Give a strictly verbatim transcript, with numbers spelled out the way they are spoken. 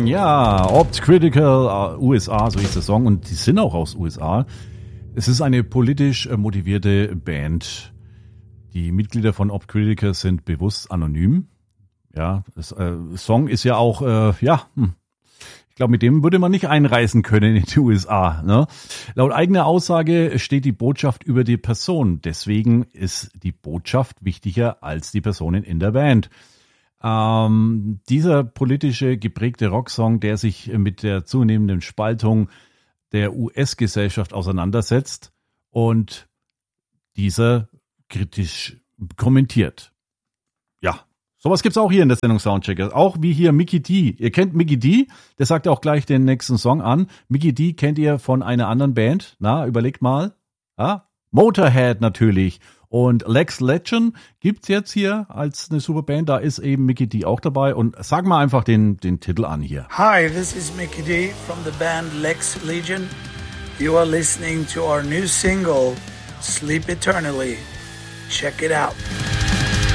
Ja, Opt Critical, U S A, so hieß der Song, und die sind auch aus U S A. Es ist eine politisch motivierte Band. Die Mitglieder von Opt Critical sind bewusst anonym. Ja, das äh, Song ist ja auch, äh, ja, hm. ich glaube, mit dem würde man nicht einreisen können in die U S A. Ne? Laut eigener Aussage steht die Botschaft über die Person. Deswegen ist die Botschaft wichtiger als die Personen in der Band. Ähm, dieser politische geprägte Rocksong, der sich mit der zunehmenden Spaltung der U S-Gesellschaft auseinandersetzt und dieser kritisch kommentiert. Ja, sowas gibt's auch hier in der Sendung Soundchecker. Auch wie hier Mikkey D. Ihr kennt Mikkey D, der sagt auch gleich den nächsten Song an. Mikkey D kennt ihr von einer anderen Band. Na, überlegt mal. Ja? Motorhead natürlich. Und Lex Legend gibt's jetzt hier als eine super Band. Da ist eben Mikkey D auch dabei. Und sag mal einfach den, den Titel an hier. Hi, this is Mikkey D from the band Lex Legend. You are listening to our new single, Sleep Eternally. Check it out.